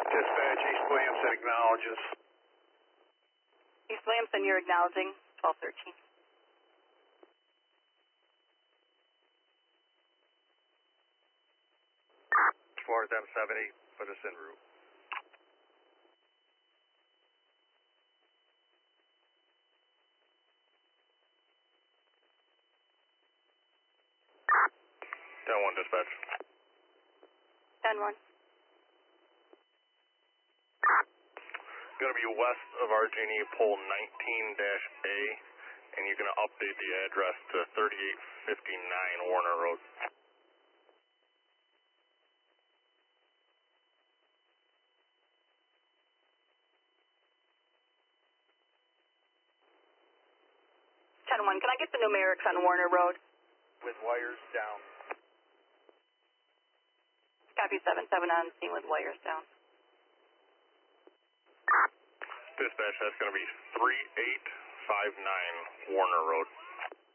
Dispatch, East Williamson acknowledges. East Williamson, you're acknowledging 1213. Towards M70 for this en route. One dispatch. 10-1. Going to be west of RG&E pole 19-A, and you're going to update the address to 3859 Warner Road. Can I get the numerics on Warner Road? With wires down. Copy 77 on scene with wires down. Dispatch, that's going to be 3859 Warner Road.